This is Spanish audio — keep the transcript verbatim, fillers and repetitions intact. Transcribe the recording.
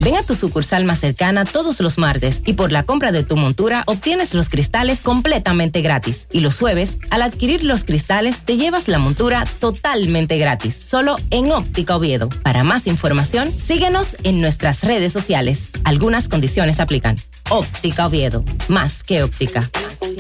Ven a tu sucursal más cercana todos los martes y por la compra de tu montura obtienes los cristales completamente gratis. Y los jueves, al adquirir los cristales, te llevas la montura totalmente gratis, solo en Óptica Oviedo. Para más información, síguenos en nuestras redes sociales. Algunas condiciones aplican. Óptica Oviedo, más que óptica.